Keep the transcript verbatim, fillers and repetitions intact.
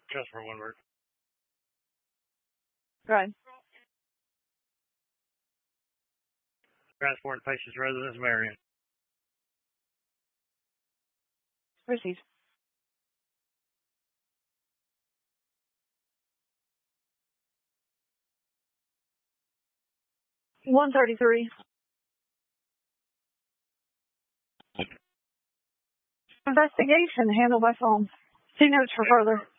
Customer one word. Right. Transport patient's residence, Marion. Proceed. one thirty-three. Investigation handled by phone. See notes for further.